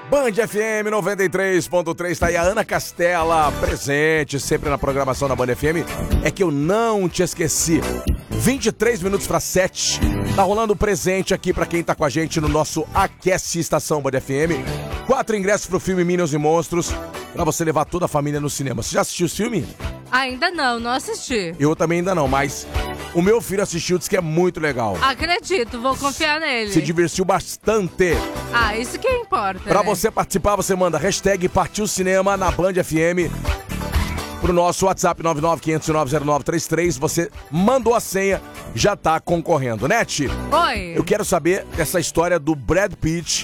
Band FM 93.3, tá aí a Ana Castela, presente sempre na programação da Band FM. É que eu não te esqueci. 23 minutos para 7. Tá rolando presente aqui pra quem tá com a gente no nosso Aquece Estação Band FM. 4 ingressos pro filme Minions e Monstros, pra você levar toda a família no cinema. Você já assistiu o filme? Ainda não assisti. Eu também ainda não, mas o meu filho assistiu, disse que é muito legal. Acredito, vou confiar nele. Se divertiu bastante. Ah, isso que importa. Pra né? você participar, você manda hashtag Partiu Cinema na Band FM pro nosso WhatsApp 995090933. Você mandou a senha, já tá concorrendo, né, Ti? Oi. Eu quero saber dessa história do Brad Pitt,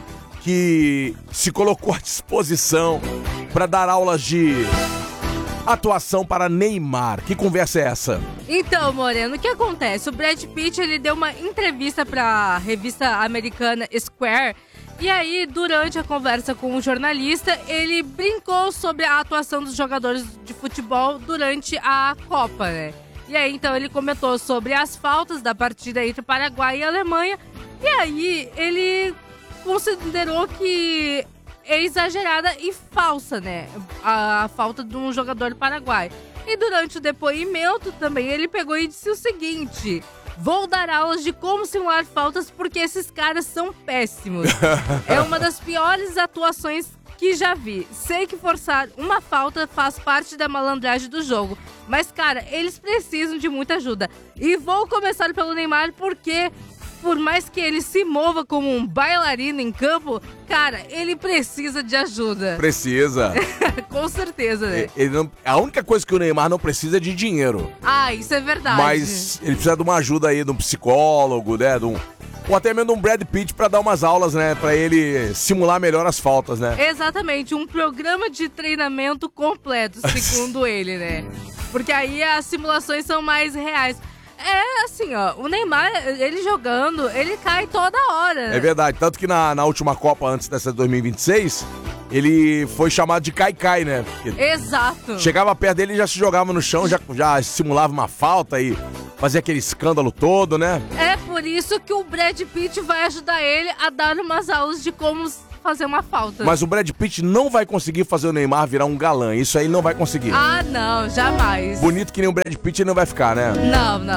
que se colocou à disposição pra dar aulas de atuação para Neymar. Que conversa é essa? Então, Moreno, o que acontece? O Brad Pitt, ele deu uma entrevista pra revista americana Square. E aí, durante a conversa com o jornalista, ele brincou sobre a atuação dos jogadores de futebol durante a Copa, né? E aí, então, ele comentou sobre as faltas da partida entre Paraguai e Alemanha. E aí, ele considerou que é exagerada e falsa, né? A falta de um jogador paraguaio. E durante o depoimento também, ele pegou e disse o seguinte: vou dar aulas de como simular faltas porque esses caras são péssimos. É uma das piores atuações que já vi. Sei que forçar uma falta faz parte da malandragem do jogo, mas, cara, eles precisam de muita ajuda. E vou começar pelo Neymar porque, por mais que ele se mova como um bailarino em campo, cara, ele precisa de ajuda. Precisa. Com certeza, né? A única coisa que o Neymar não precisa é de dinheiro. Ah, isso é verdade. Mas ele precisa de uma ajuda aí, de um psicólogo, né? Ou até mesmo de um Brad Pitt pra dar umas aulas, né? Pra ele simular melhor as faltas, né? Exatamente, um programa de treinamento completo, segundo ele, né? Porque aí as simulações são mais reais. É assim, ó, o Neymar, ele jogando, ele cai toda hora. É verdade, tanto que na última Copa, antes dessa de 2026, ele foi chamado de Cai-Cai, né? Porque Exato. chegava perto dele e já se jogava no chão, já simulava uma falta e fazia aquele escândalo todo, né? É por isso que o Brad Pitt vai ajudar ele a dar umas aulas de como fazer uma falta. Mas o Brad Pitt não vai conseguir fazer o Neymar virar um galã, isso aí ele não vai conseguir. Ah, não, jamais. Bonito que nem o Brad Pitt ele não vai ficar, né? Não, não.